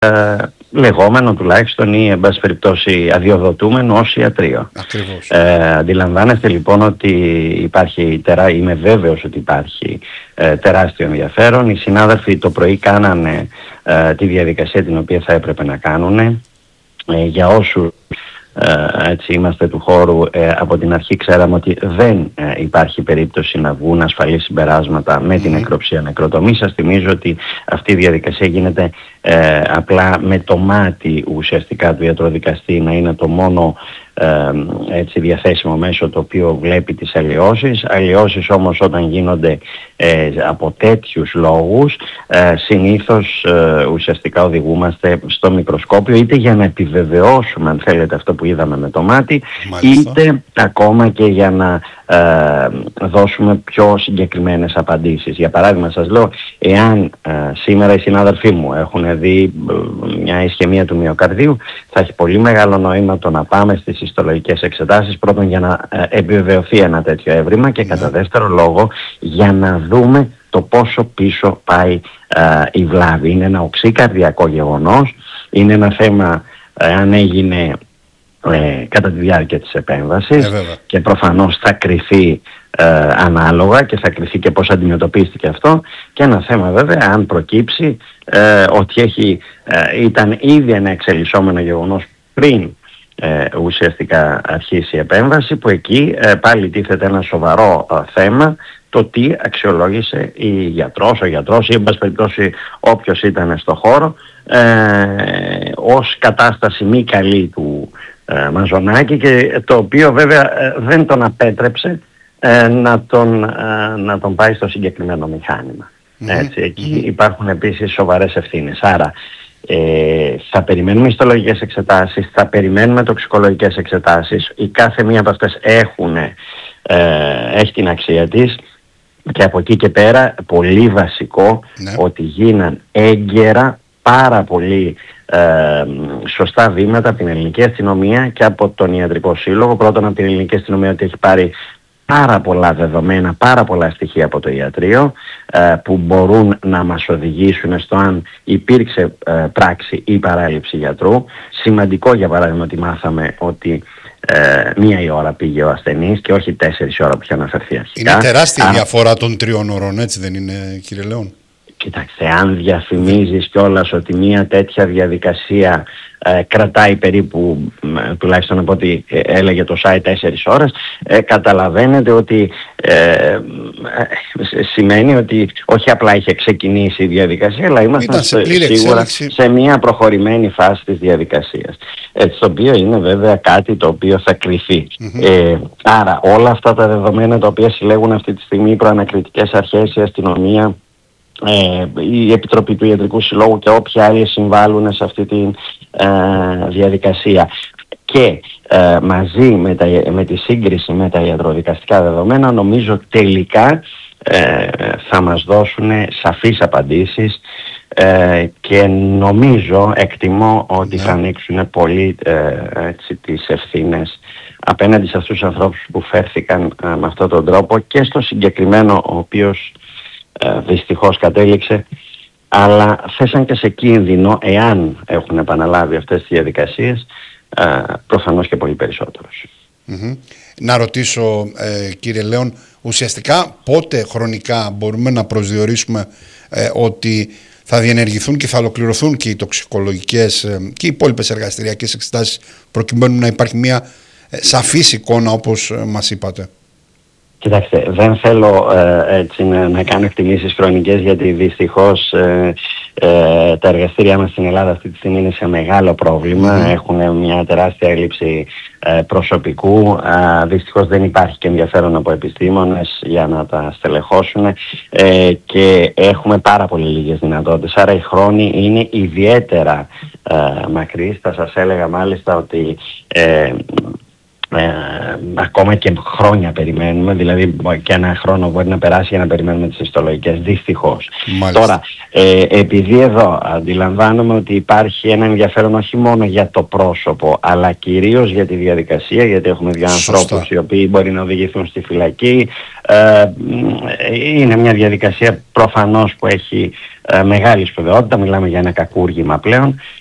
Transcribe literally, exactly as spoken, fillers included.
ε, λεγόμενο τουλάχιστον ή εν πάση περιπτώσει αδειοδοτούμενο ως ιατρείο. Ακριβώς. Ε, αντιλαμβάνεστε λοιπόν ότι υπάρχει, τερά, είμαι βέβαιος ότι υπάρχει ε, τεράστιο ενδιαφέρον. Οι συνάδελφοι το πρωί κάνανε ε, τη διαδικασία την οποία θα έπρεπε να κάνουν. Ε, για όσους ε, έτσι είμαστε του χώρου, ε, από την αρχή ξέραμε ότι δεν ε, υπάρχει περίπτωση να βγουν ασφαλή συμπεράσματα με την νεκροψία νεκροτομή. Σας θυμίζω ότι αυτή η διαδικασία γίνεται ε, απλά με το μάτι ουσιαστικά του ιατροδικαστή να είναι το μόνο ε, έτσι, διαθέσιμο μέσο το οποίο βλέπει τις αλλοιώσεις. Αλλοιώσεις όμως όταν γίνονται ε, από τέτοιους λόγους ε, συνήθως ε, ουσιαστικά οδηγούμαστε στο μικροσκόπιο, είτε για να επιβεβαιώσουμε αν θέλετε αυτό που είδαμε με το μάτι, Μάλιστα. είτε ακόμα και για να ε, δώσουμε πιο συγκεκριμένες απαντήσεις. Για παράδειγμα σας λέω, εάν ε, σήμερα οι συνάδελφοί μου έχουν δει ε, μια ισχαιμία του μυοκαρδίου, θα έχει πολύ μεγάλο νόημα το να πάμε στις ιστολογικές εξετάσεις, πρώτον για να ε, επιβεβαιωθεί ένα τέτοιο έβριμα και κατά δεύτερο λόγο για να δούμε το πόσο πίσω πάει ε, η βλάβη. Είναι ένα οξύ καρδιακό γεγονός, είναι ένα θέμα ε, αν έγινε ε, κατά τη διάρκεια της επέμβασης ε, και προφανώς θα κριθεί ε, ανάλογα και θα κριθεί και πώς αντιμετωπίστηκε αυτό, και ένα θέμα βέβαια αν προκύψει ε, ότι έχει, ε, ήταν ήδη ένα εξελισσόμενο γεγονός πριν Ε, ουσιαστικά αρχίσει η επέμβαση, που εκεί ε, πάλι τίθεται ένα σοβαρό ε, θέμα, το τι αξιολόγησε η γιατρός, ο γιατρός ή εν πάση περιπτώσει όποιος ήταν στο χώρο ε, ως κατάσταση μη καλή του ε, Μαζονάκη, και το οποίο βέβαια ε, δεν τον απέτρεψε ε, να, τον, ε, να τον πάει στο συγκεκριμένο μηχάνημα. Mm-hmm. Έτσι, εκεί mm-hmm. υπάρχουν επίσης σοβαρές ευθύνες. Άρα Ε, θα περιμένουμε ιστολογικές εξετάσεις, θα περιμένουμε τοξικολογικές εξετάσεις. Η κάθε μία από αυτές έχουν, ε, έχει την αξία της, και από εκεί και πέρα πολύ βασικό ναι. ότι γίναν έγκαιρα πάρα πολύ ε, σωστά βήματα από την ελληνική αστυνομία και από τον ιατρικό σύλλογο. Πρώτον από την ελληνική αστυνομία ότι έχει πάρει πάρα πολλά δεδομένα, πάρα πολλά στοιχεία από το ιατρείο ε, που μπορούν να μας οδηγήσουν στο αν υπήρξε ε, πράξη ή παράληψη γιατρού. Σημαντικό για παράδειγμα ότι μάθαμε ότι ε, μία η ώρα πήγε ο ασθενής και όχι τέσσερις η ώρα που είχε αναφερθεί αρχικά. Είναι τεράστια Α, διαφορά των τριών ώρων, έτσι δεν είναι, κύριε Λέων? Κοιτάξτε, αν διαφημίζεις κιόλας ότι μία τέτοια διαδικασία ε, κρατάει περίπου, ε, τουλάχιστον από ό,τι ε, έλεγε το site, τέσσερις ώρες, ε, καταλαβαίνετε ότι ε, ε, σημαίνει ότι όχι απλά είχε ξεκινήσει η διαδικασία, αλλά ήμασταν σε σίγουρα σε μία προχωρημένη φάση της διαδικασίας. Έτσι, το οποίο είναι βέβαια κάτι το οποίο θα κρυφεί. Mm-hmm. Ε, άρα όλα αυτά τα δεδομένα τα οποία συλλέγουν αυτή τη στιγμή οι προανακριτικές αρχές, η αστυνομία, Ε, η Επιτροπή του Ιατρικού Συλλόγου και όποιοι άλλοι συμβάλλουν σε αυτή τη ε, διαδικασία, και ε, μαζί με, τα, με τη σύγκριση με τα ιατροδικαστικά δεδομένα, νομίζω τελικά ε, θα μας δώσουν σαφείς απαντήσεις ε, και νομίζω, εκτιμώ ότι ναι. θα ανοίξουν πολύ ε, έτσι, τις ευθύνες απέναντι σε αυτούς τους ανθρώπους που φέρθηκαν ε, με αυτόν τον τρόπο, και στο συγκεκριμένο ο οποίος Ε, δυστυχώς κατέληξε, αλλά θέσαν και σε κίνδυνο, εάν έχουν επαναλάβει αυτές τις διαδικασίες, ε, προφανώς και πολύ περισσότερος. Mm-hmm. Να ρωτήσω ε, κύριε Λέων, ουσιαστικά πότε χρονικά μπορούμε να προσδιορίσουμε ε, ότι θα διενεργηθούν και θα ολοκληρωθούν και οι τοξικολογικές ε, και οι υπόλοιπες εργαστηριακές εξετάσεις, προκειμένου να υπάρχει μια ε, σαφής εικόνα όπως ε, μας είπατε? Κοιτάξτε, δεν θέλω ε, έτσι να, να κάνω εκτιμήσεις χρονικές, γιατί δυστυχώς ε, ε, τα εργαστήρια μας στην Ελλάδα αυτή τη στιγμή είναι σε μεγάλο πρόβλημα. Mm. Έχουν μια τεράστια έλλειψη ε, προσωπικού. Ε, δυστυχώς δεν υπάρχει και ενδιαφέρον από επιστήμονες για να τα στελεχώσουν ε, και έχουμε πάρα πολύ λίγες δυνατότητες. Άρα οι χρόνοι είναι ιδιαίτερα ε, μακρύς. Θα σας έλεγα μάλιστα ότι Ε, ε, ακόμα και χρόνια περιμένουμε, δηλαδή και ένα χρόνο μπορεί να περάσει για να περιμένουμε τις ιστολογικές, δυστυχώς. Τώρα, ε, επειδή εδώ αντιλαμβάνομαι ότι υπάρχει ένα ενδιαφέρον όχι μόνο για το πρόσωπο, αλλά κυρίως για τη διαδικασία, γιατί έχουμε δύο ανθρώπους οι οποίοι μπορεί να οδηγηθούν στη φυλακή, ε, είναι μια διαδικασία προφανώς που έχει ε, μεγάλη σπουδαιότητα, μιλάμε για ένα κακούργημα πλέον,